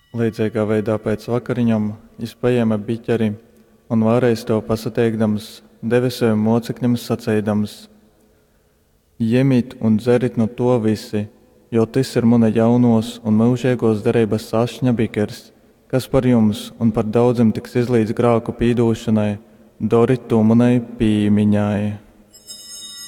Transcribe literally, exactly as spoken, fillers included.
Līdzīgā veidā pēc vakariņām viņš paēma biķeri un vēlreiz to pasateikdams, deva saviem mocekļiem sacīdams: Ņemiet un dzerit no to visi, jo tas ir mana jaunos un mūžīgos derības ašņa bikers, kas par jums un par daudziem tiks izlīdz grāku pīdošanai, doriet to manai pīmiņai.